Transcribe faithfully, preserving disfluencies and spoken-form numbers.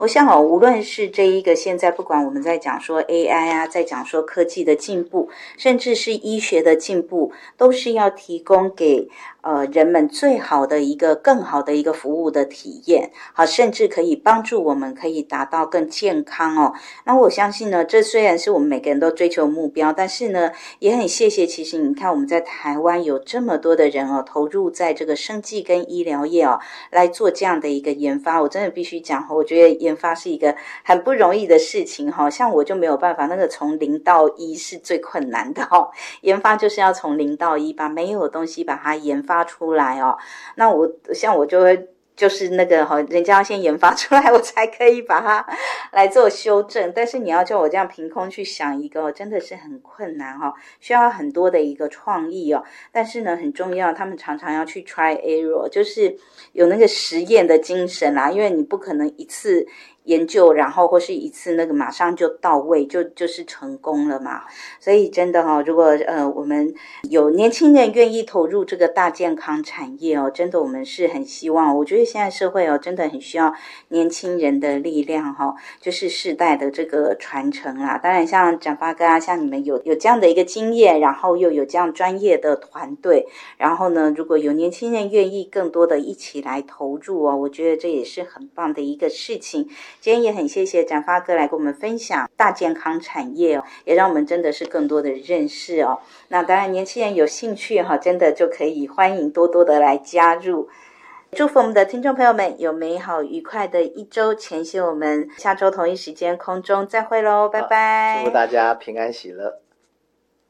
我想哦，无论是这一个现在不管我们在讲说 A I 啊，在讲说科技的进步，甚至是医学的进步，都是要提供给呃人们最好的一个更好的一个服务的体验，好，甚至可以帮助我们可以达到更健康哦。那我相信呢，这虽然是我们每个人都追求目标，但是呢，也很谢谢，其实你看我们在台湾有这么多的人哦，投入在这个生技跟医疗业哦，来做这样的一个研发，我真的必须讲，我觉得研发是一个很不容易的事情哈，像我就没有办法，那个从零到一是最困难的哦，研发就是要从零到一，把没有的东西把它研发出来哦。那我像我就会。就是那个哈，人家要先研发出来，我才可以把它来做修正。但是你要叫我这样凭空去想一个，真的是很困难哈，需要很多的一个创意哦。但是呢，很重要，他们常常要去 try error， 就是有那个实验的精神啦，因为你不可能一次研究，然后或是一次那个马上就到位，就就是成功了嘛。所以真的哦，如果呃我们有年轻人愿意投入这个大健康产业哦，真的我们是很希望。我觉得现在社会哦，真的很需要年轻人的力量哈、哦，就是世代的这个传承啦。当然像展发哥啊，像你们有有这样的一个经验，然后又有这样专业的团队，然后呢，如果有年轻人愿意更多的一起来投入哦，我觉得这也是很棒的一个事情。今天也很谢谢展发哥来跟我们分享大健康产业哦，也让我们真的是更多的认识哦。那当然年轻人有兴趣哈，真的就可以欢迎多多的来加入。祝福我们的听众朋友们有美好愉快的一周，前夕我们下周同一时间空中再会喽，拜拜。 祝福大家平安喜乐。